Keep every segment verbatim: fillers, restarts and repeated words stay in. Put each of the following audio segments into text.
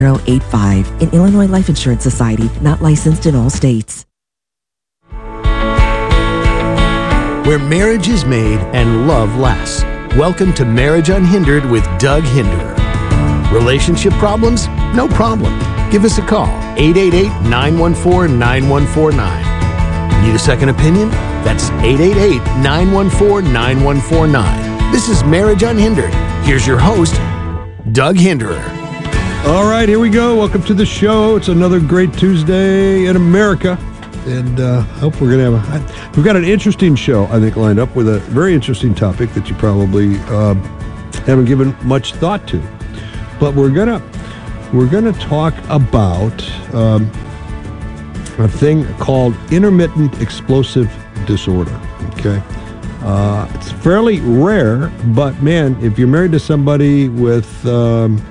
zero eight five. An Illinois Life Insurance Society, not licensed in all states. Where marriage is made and love lasts. Welcome to Marriage Unhindered with Doug Hinderer. Relationship problems? No problem. Give us a call, eight eight eight, nine one four, nine one four nine. Need a second opinion? That's eight eight eight, nine one four, nine one four nine. This is Marriage Unhindered. Here's your host, Doug Hinderer. All right, here we go. Welcome to the show. It's another great Tuesday in America. And I uh, hope we're going to have a... We've got an interesting show, I think, lined up with a very interesting topic that you probably uh, haven't given much thought to. But we're going to we're gonna talk about um, a thing called intermittent explosive disorder, okay? Uh, it's fairly rare, but, man, if you're married to somebody with... Um,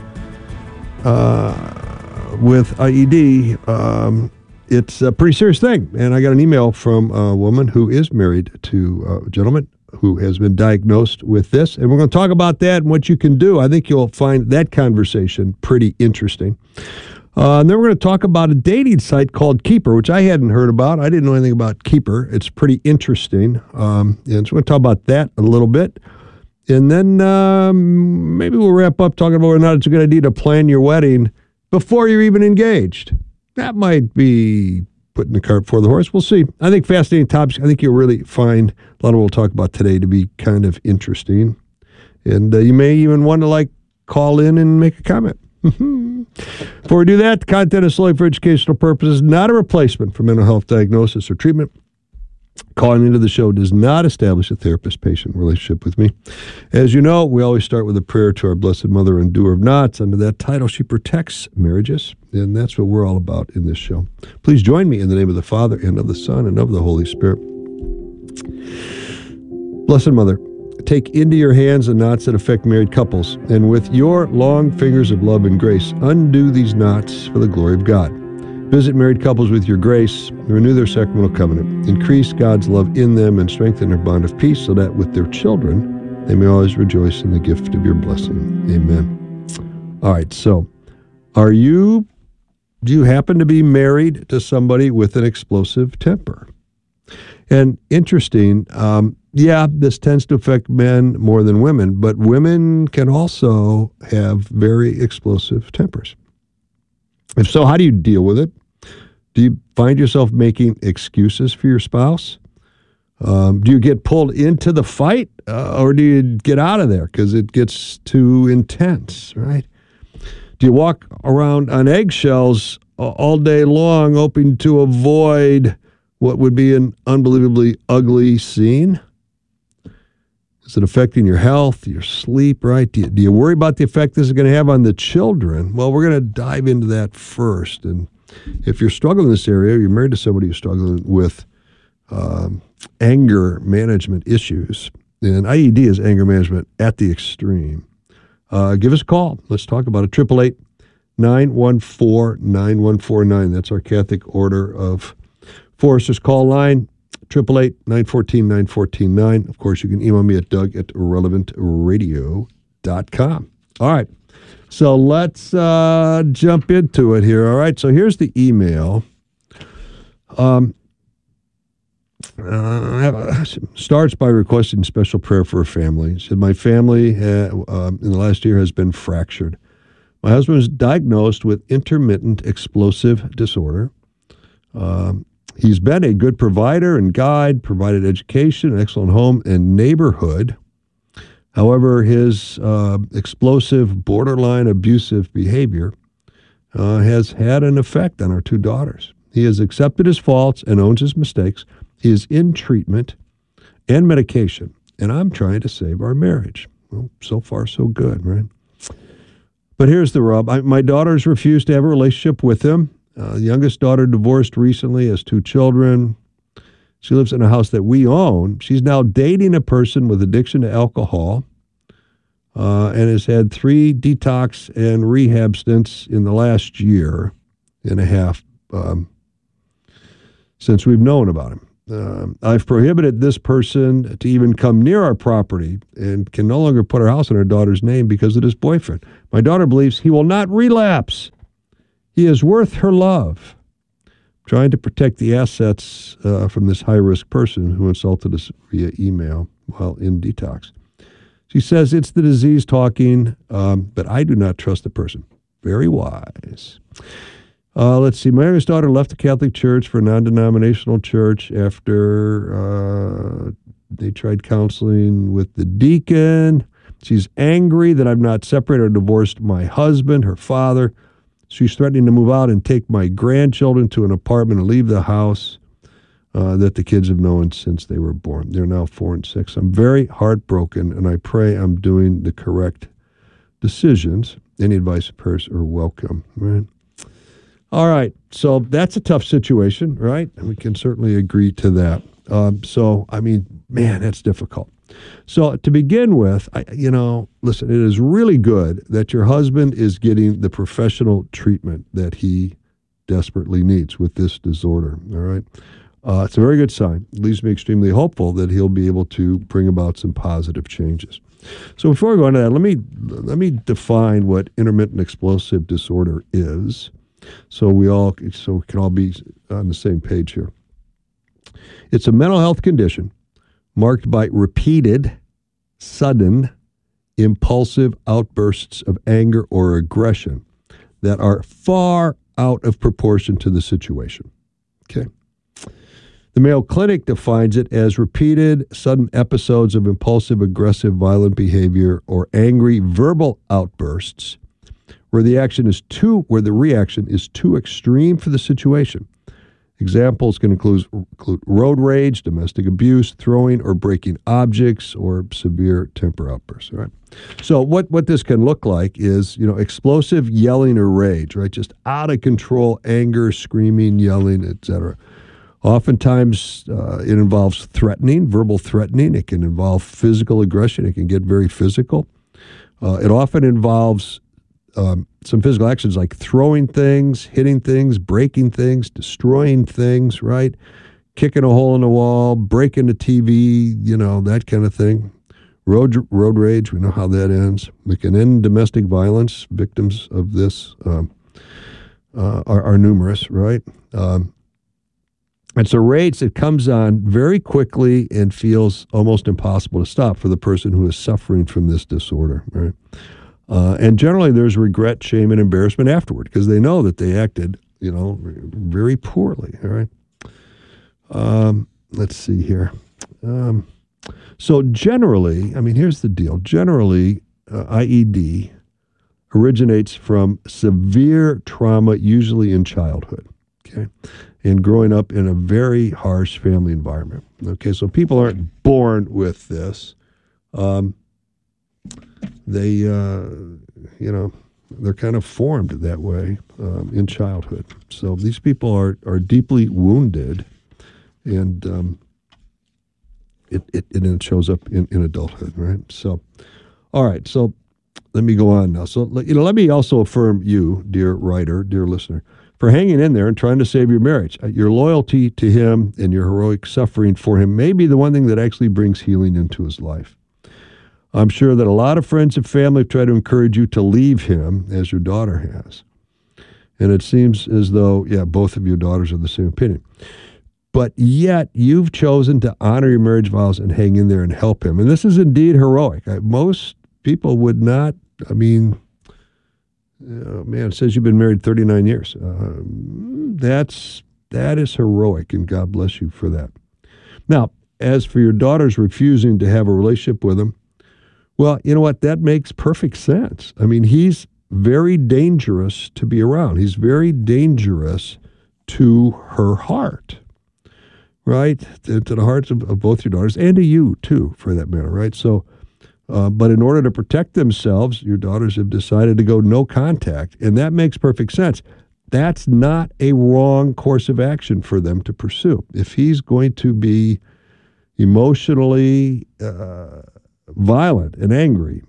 uh, with I E D... Um, It's a pretty serious thing, and I got an email from a woman who is married to a gentleman who has been diagnosed with this, and we're going to talk about that and what you can do. I think you'll find that conversation pretty interesting. Uh, and then we're going to talk about a dating site called Keeper, which I hadn't heard about. I didn't know anything about Keeper. It's pretty interesting, um, and so we're going to talk about that a little bit. And then um, maybe we'll wrap up talking about whether or not it's a good idea to plan your wedding before you're even engaged. That might be putting the cart before the horse. We'll see. I think fascinating topics. I think you'll really find a lot of what we'll talk about today to be kind of interesting. And uh, you may even want to, like, call in and make a comment. Before we do that, the content is solely for educational purposes, not a replacement for mental health diagnosis or treatment. Calling into the show does not establish a therapist-patient relationship with me. As you know, we always start with a prayer to our Blessed Mother and Doer of Knots. Under that title, she protects marriages, and that's what we're all about in this show. Please join me in the name of the Father, and of the Son, and of the Holy Spirit. Blessed Mother, take into your hands the knots that affect married couples, and with your long fingers of love and grace, undo these knots for the glory of God. Visit married couples with your grace, renew their sacramental covenant, increase God's love in them, and strengthen their bond of peace so that with their children, they may always rejoice in the gift of your blessing. Amen. All right, so are you, do you happen to be married to somebody with an explosive temper? And interesting, um, yeah, this tends to affect men more than women, but women can also have very explosive tempers. If so, how do you deal with it? Do you find yourself making excuses for your spouse? Um, do you get pulled into the fight, uh, or do you get out of there because it gets too intense, right? Do you walk around on eggshells all day long, hoping to avoid what would be an unbelievably ugly scene? Is it affecting your health, your sleep, right? Do you, do you worry about the effect this is going to have on the children? Well, we're going to dive into that first. And if you're struggling in this area, you're married to somebody who's struggling with um, anger management issues, and I E D is anger management at the extreme, uh, give us a call. Let's talk about it. eight eight eight, nine one four, nine one four nine. That's our Catholic Order of Foresters call line. eight eight eight, nine one four, nine one four nine. Of course, you can email me at doug at relevant radio dot com. All right. So let's uh, jump into it here. All right. So here's the email. Um, uh, starts by requesting special prayer for a family. It said, my family ha- uh, in the last year has been fractured. My husband was diagnosed with intermittent explosive disorder. Um, He's been a good provider and guide, provided education, an excellent home, and neighborhood. However, his uh, explosive, borderline abusive behavior uh, has had an effect on our two daughters. He has accepted his faults and owns his mistakes. He is in treatment and medication, and I'm trying to save our marriage. Well, so far, so good, right? But here's the rub. I, my daughters refuse to have a relationship with him. Uh, the youngest daughter divorced recently, has two children. She lives in a house that we own. She's now dating a person with addiction to alcohol uh, and has had three detox and rehab stints in the last year and a half um, since we've known about him. Um, I've prohibited this person to even come near our property and can no longer put our house in our daughter's name because of this boyfriend. My daughter believes he will not relapse. He is worth her love. Trying to protect the assets uh, from this high-risk person who insulted us via email while in detox. She says it's the disease talking, um, but I do not trust the person. Very wise. Uh, let's see. My youngest daughter left the Catholic Church for a non-denominational church after uh, they tried counseling with the deacon. She's angry that I've not separated or divorced my husband, her father. She's threatening to move out and take my grandchildren to an apartment and leave the house uh, that the kids have known since they were born. They're now four and six. I'm very heartbroken, and I pray I'm doing the correct decisions. Any advice of hers are welcome, right? All right, so that's a tough situation, right? We can certainly agree to that. Um, so, I mean, man, that's difficult. So to begin with, I, you know, listen, it is really good that your husband is getting the professional treatment that he desperately needs with this disorder, all right? Uh, it's a very good sign. It leaves me extremely hopeful that he'll be able to bring about some positive changes. So before we go into that, let me let me define what intermittent explosive disorder is. So we all, so we can all be on the same page here. It's a mental health condition marked by repeated, sudden, impulsive outbursts of anger or aggression that are far out of proportion to the situation. Okay. The Mayo Clinic defines it as repeated, sudden episodes of impulsive, aggressive, violent behavior or angry verbal outbursts where the action is too, where the reaction is too extreme for the situation. Examples can include, include road rage, domestic abuse, throwing or breaking objects, or severe temper outbursts. Right. So what, what this can look like is, you know, explosive yelling or rage, right? Just out of control anger, screaming, yelling, et cetera. Oftentimes uh, it involves threatening, verbal threatening. It can involve physical aggression. It can get very physical. Uh, it often involves Um, some physical actions like throwing things, hitting things, breaking things, destroying things, right? Kicking a hole in the wall, breaking the T V, you know, that kind of thing. Road road rage, we know how that ends. We can end domestic violence. Victims of this um, uh, are, are numerous, right? Um, it's a rage that comes on very quickly and feels almost impossible to stop for the person who is suffering from this disorder, right? Uh, and generally there's regret, shame, and embarrassment afterward because they know that they acted, you know, very poorly, all right? Um, let's see here. Um, so generally, I mean, here's the deal. Generally, uh, I E D originates from severe trauma, usually in childhood, okay, and growing up in a very harsh family environment, okay? So people aren't born with this. Um They, uh, you know, they're kind of formed that way um, in childhood. So these people are, are deeply wounded, and um, it, it it shows up in, in adulthood, right? So, all right. So let me go on now. So you know, let me also affirm you, dear writer, dear listener, for hanging in there and trying to save your marriage. Your loyalty to him and your heroic suffering for him may be the one thing that actually brings healing into his life. I'm sure that a lot of friends and family have tried to encourage you to leave him, as your daughter has. And it seems as though, yeah, both of your daughters are the same opinion. But yet, you've chosen to honor your marriage vows and hang in there and help him. And this is indeed heroic. I, most people would not, I mean, oh man, it says you've been married thirty-nine years. Uh, that's, that is heroic, and God bless you for that. Now, as for your daughters refusing to have a relationship with him, well, you know what? That makes perfect sense. I mean, he's very dangerous to be around. He's very dangerous to her heart, right? To, to the hearts of, of both your daughters, and to you, too, for that matter, right? So, uh, but in order to protect themselves, your daughters have decided to go no contact, and that makes perfect sense. That's not a wrong course of action for them to pursue. If he's going to be emotionally uh, violent and angry,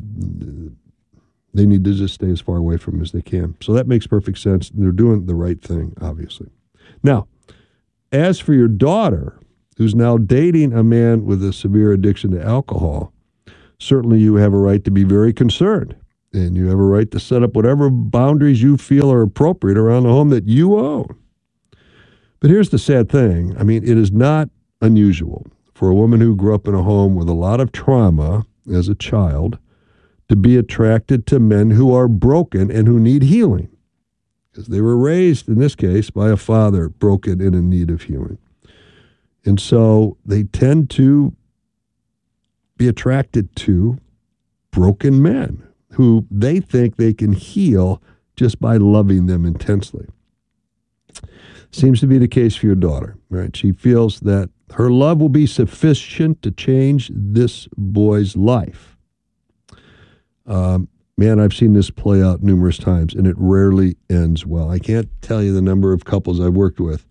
they need to just stay as far away from him as they can. So that makes perfect sense. They're doing the right thing, obviously. Now, as for your daughter, who's now dating a man with a severe addiction to alcohol, certainly you have a right to be very concerned. And you have a right to set up whatever boundaries you feel are appropriate around the home that you own. But here's the sad thing. I mean, it is not unusual for a woman who grew up in a home with a lot of trauma as a child to be attracted to men who are broken and who need healing, because they were raised, in this case, by a father broken and in need of healing. And so they tend to be attracted to broken men who they think they can heal just by loving them intensely. Seems to be the case for your daughter, right? She feels that her love will be sufficient to change this boy's life. Um, man, I've seen this play out numerous times, and it rarely ends well. I can't tell you the number of couples I've worked with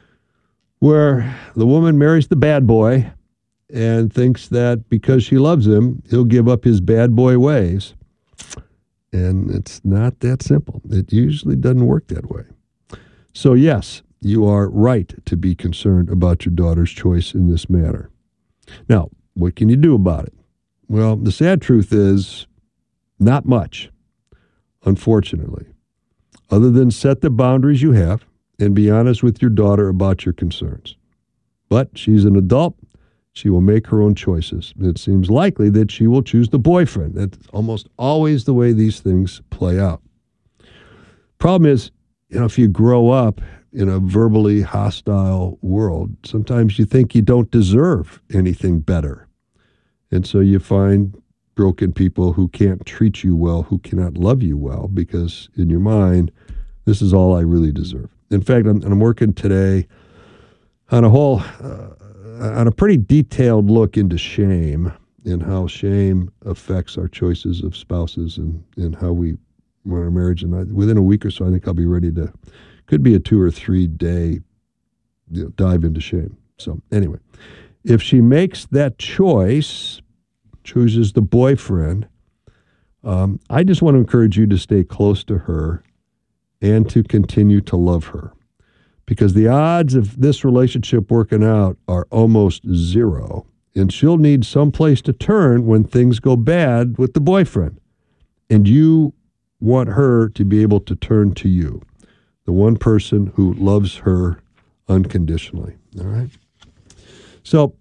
where the woman marries the bad boy and thinks that because she loves him, he'll give up his bad boy ways. And it's not that simple. It usually doesn't work that way. So yes, you are right to be concerned about your daughter's choice in this matter. Now, what can you do about it? Well, the sad truth is not much, unfortunately, other than set the boundaries you have and be honest with your daughter about your concerns. But she's an adult. She will make her own choices. It seems likely that she will choose the boyfriend. That's almost always the way these things play out. Problem is, you know, if you grow up in a verbally hostile world, sometimes you think you don't deserve anything better. And so you find broken people who can't treat you well, who cannot love you well, because in your mind, this is all I really deserve. In fact, I'm, I'm working today on a whole... Uh, on a pretty detailed look into shame and how shame affects our choices of spouses and, and how we run our marriage. And I, within a week or so, I think I'll be ready to, could be a two or three day you know, dive into shame. So anyway, if she makes that choice, chooses the boyfriend, um, I just want to encourage you to stay close to her and to continue to love her. Because the odds of this relationship working out are almost zero. And she'll need some place to turn when things go bad with the boyfriend. And you want her to be able to turn to you, the one person who loves her unconditionally. All right? So,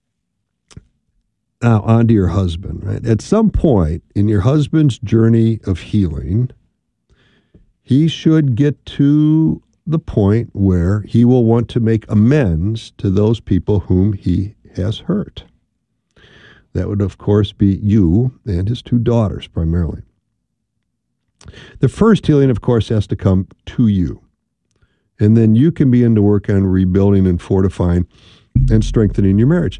now on to your husband, right? At some point in your husband's journey of healing, he should get to the point where he will want to make amends to those people whom he has hurt. That would, of course, be you and his two daughters, primarily. The first healing, of course, has to come to you. And then you can begin to work on rebuilding and fortifying and strengthening your marriage.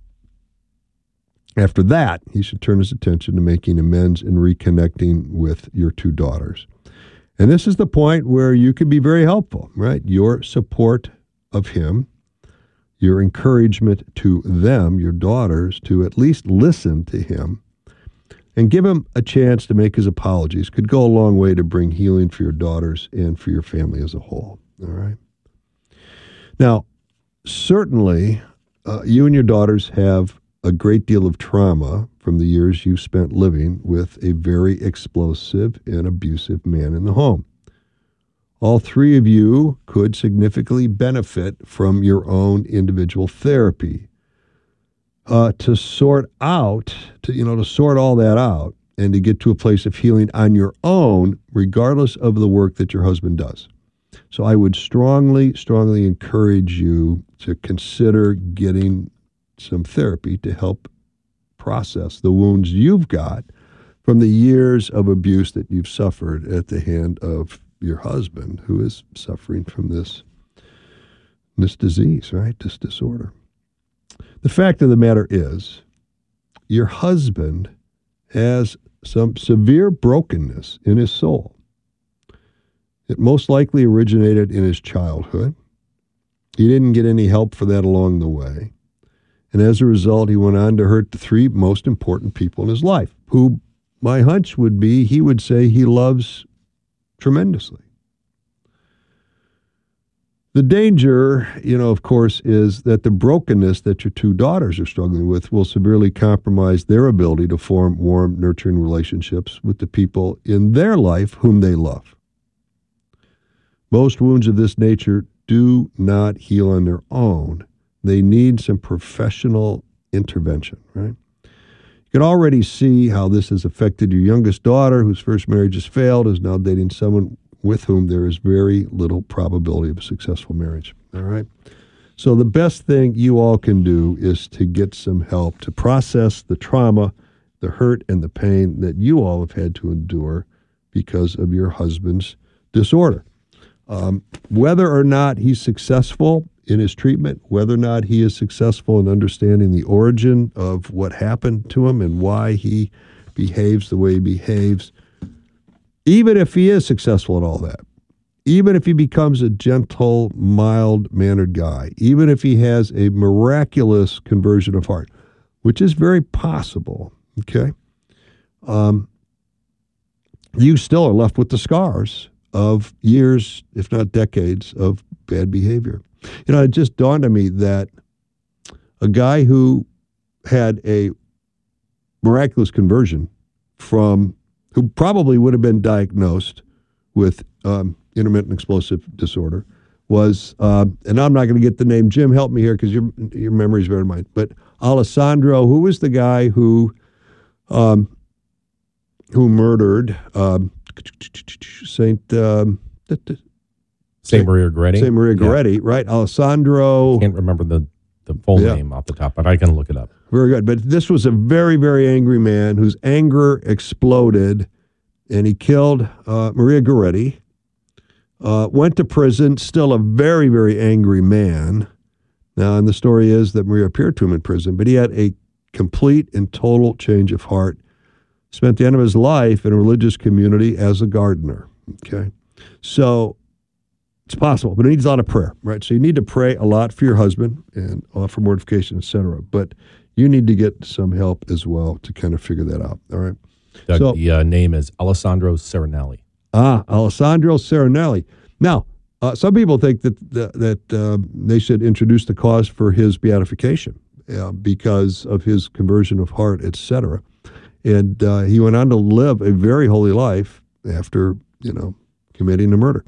After that, he should turn his attention to making amends and reconnecting with your two daughters. And this is the point where you can be very helpful, right? Your support of him, your encouragement to them, your daughters, to at least listen to him and give him a chance to make his apologies could go a long way to bring healing for your daughters and for your family as a whole, all right? Now, certainly, uh, you and your daughters have a great deal of trauma from the years you spent living with a very explosive and abusive man in the home. All three of you could significantly benefit from your own individual therapy uh, to sort out, to you know, to sort all that out and to get to a place of healing on your own, regardless of the work that your husband does. So I would strongly, strongly encourage you to consider getting some therapy to help process the wounds you've got from the years of abuse that you've suffered at the hand of your husband, who is suffering from this, this disease, right? This disorder. The fact of the matter is, your husband has some severe brokenness in his soul. It most likely originated in his childhood. He didn't get any help for that along the way. And as a result, he went on to hurt the three most important people in his life, who my hunch would be he would say he loves tremendously. The danger, you know, of course, is that the brokenness that your two daughters are struggling with will severely compromise their ability to form warm, nurturing relationships with the people in their life whom they love. Most wounds of this nature do not heal on their own. They need some professional intervention, right? You can already see how this has affected your youngest daughter, whose first marriage has failed, is now dating someone with whom there is very little probability of a successful marriage, all right? So the best thing you all can do is to get some help to process the trauma, the hurt, and the pain that you all have had to endure because of your husband's disorder. Um, whether or not he's successful in his treatment, whether or not he is successful in understanding the origin of what happened to him and why he behaves the way he behaves, even if he is successful at all that, even if he becomes a gentle, mild-mannered guy, even if he has a miraculous conversion of heart, which is very possible, okay, um, you still are left with the scars of years, if not decades, of bad behavior. You know, it just dawned on me that a guy who had a miraculous conversion from who probably would have been diagnosed with um, intermittent explosive disorder, was, uh, and I'm not going to get the name, Jim, help me here because your your memory is better than mine, but Alessandro, who was the guy who um, who murdered um, Saint um, Saint Maria Goretti. Saint Maria Goretti, yeah. Right? Alessandro. I can't remember the, the full yeah. name off the top, but I can look it up. Very good. But this was a very, very angry man whose anger exploded, and he killed uh, Maria Goretti, uh, went to prison, still a very, very angry man. Now, and the story is that Maria appeared to him in prison, but he had a complete and total change of heart, spent the end of his life in a religious community as a gardener, okay? So it's possible, but it needs a lot of prayer, right? So you need to pray a lot for your husband and offer mortification, et cetera. But you need to get some help as well to kind of figure that out, all right? Doug, so, the uh, name is Alessandro Serenelli. Ah, Alessandro Serenelli. Now, uh, some people think that that, that uh, they should introduce the cause for his beatification uh, because of his conversion of heart, et cetera. And uh, he went on to live a very holy life after, you know, committing a murder.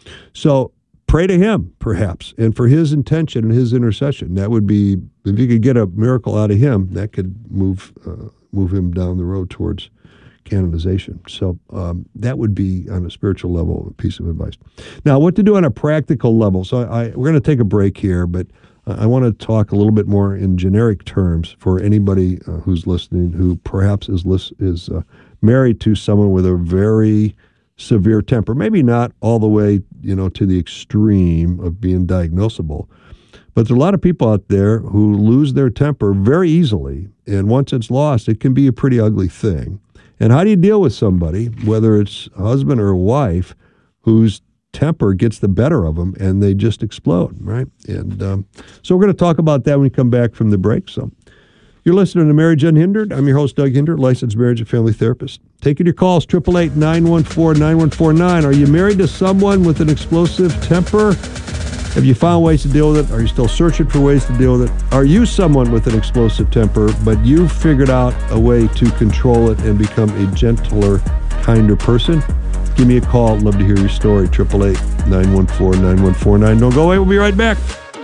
So pray to him, perhaps, and for his intention and his intercession. That would be, if you could get a miracle out of him, that could move uh, move him down the road towards canonization. So um, that would be, on a spiritual level, a piece of advice. Now, what to do on a practical level. So I, we're going to take a break here, but I want to talk a little bit more in generic terms for anybody uh, who's listening who perhaps is lis- is uh, married to someone with a very severe temper. Maybe not all the way, you know, to the extreme of being diagnosable. But there are a lot of people out there who lose their temper very easily. And once it's lost, it can be a pretty ugly thing. And how do you deal with somebody, whether it's a husband or a wife, whose temper gets the better of them and they just explode, right? And um, so we're going to talk about that when we come back from the break. So you're listening to Marriage Unhindered. I'm your host, Doug Hinder, licensed marriage and family therapist. Taking your calls, eight eight eight, nine one four, nine one four nine. Are you married to someone with an explosive temper? Have you found ways to deal with it? Are you still searching for ways to deal with it? Are you someone with an explosive temper, but you've figured out a way to control it and become a gentler, kinder person? Give me a call. I'd love to hear your story. eight eight eight, nine one four, nine one four nine. Don't go away. We'll be right back.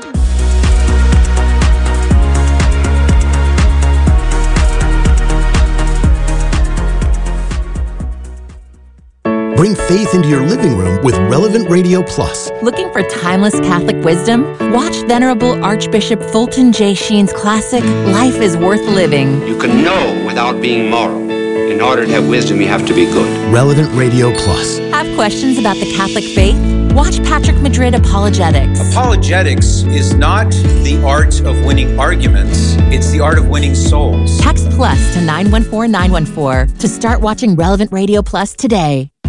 Bring faith into your living room with Relevant Radio Plus. Looking for timeless Catholic wisdom? Watch Venerable Archbishop Fulton J. Sheen's classic, Life is Worth Living. You can know without being moral. In order to have wisdom, you have to be good. Relevant Radio Plus. Have questions about the Catholic faith? Watch Patrick Madrid Apologetics. Apologetics is not the art of winning arguments. It's the art of winning souls. Text plus to nine one four nine one four to start watching Relevant Radio Plus today.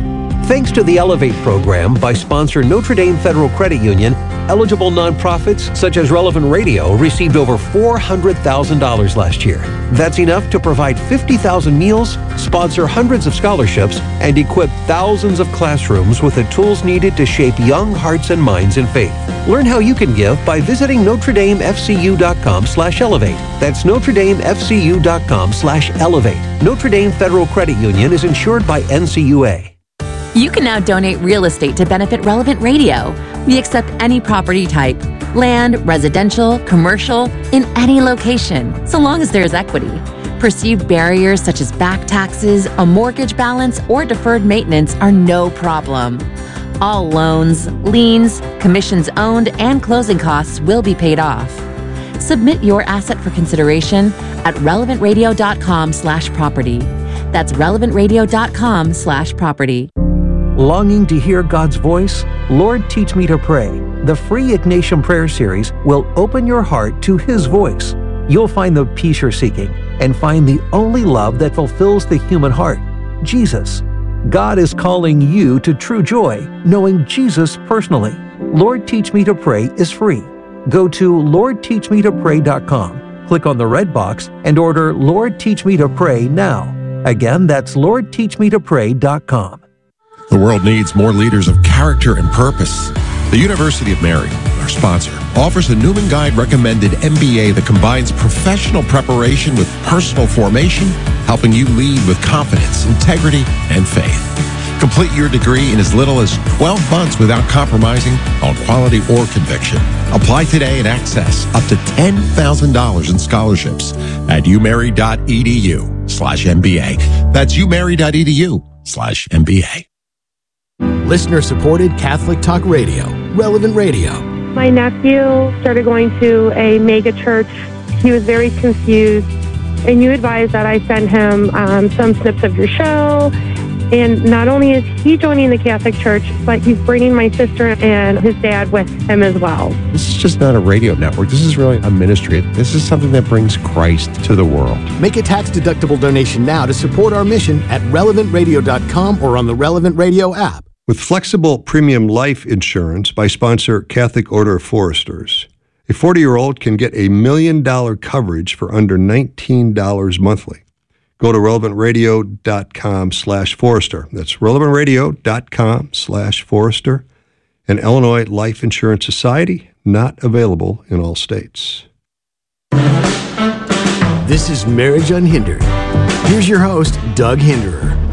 Thanks to the Elevate program by sponsor Notre Dame Federal Credit Union, eligible nonprofits such as Relevant Radio received over four hundred thousand dollars last year. That's enough to provide fifty thousand meals, sponsor hundreds of scholarships, and equip thousands of classrooms with the tools needed to shape young hearts and minds in faith. Learn how you can give by visiting Notre Dame F C U dot com slash elevate. That's Notre Dame F C U dot com slash elevate. Notre Dame Federal Credit Union is insured by N C U A. You can now donate real estate to benefit Relevant Radio. We accept any property type, land, residential, commercial, in any location, so long as there is equity. Perceived barriers such as back taxes, a mortgage balance, or deferred maintenance are no problem. All loans, liens, commissions owned, and closing costs will be paid off. Submit your asset for consideration at relevant radio dot com slash property. That's relevant radio dot com slash property. Longing to hear God's voice? Lord, Teach Me to Pray. The free Ignatian Prayer Series will open your heart to His voice. You'll find the peace you're seeking and find the only love that fulfills the human heart, Jesus. God is calling you to true joy, knowing Jesus personally. Lord, Teach Me to Pray is free. Go to lord teach me to pray dot com, click on the red box, and order Lord, Teach Me to Pray now. Again, that's lord teach me to pray dot com. The world needs more leaders of character and purpose. The University of Mary, our sponsor, offers a Newman Guide recommended M B A that combines professional preparation with personal formation, helping you lead with confidence, integrity, and faith. Complete your degree in as little as twelve months without compromising on quality or conviction. Apply today and access up to ten thousand dollars in scholarships at umary dot e d u slash M B A. That's umary dot e d u slash M B A. Listener-supported Catholic Talk Radio, Relevant Radio. My nephew started going to a mega church. He was very confused, and you advised that I send him um, some snips of your show. And not only is he joining the Catholic Church, but he's bringing my sister and his dad with him as well. This is just not a radio network. This is really a ministry. This is something that brings Christ to the world. Make a tax-deductible donation now to support our mission at relevant radio dot com or on the Relevant Radio app. With flexible premium life insurance by sponsor Catholic Order of Foresters, a forty-year-old can get a million-dollar coverage for under nineteen dollars monthly. Go to relevant radio dot com slash Forester. That's relevant radio dot com slash Forester. An Illinois Life Insurance Society, not available in all states. This is Marriage Unhindered. Here's your host, Doug Hinderer.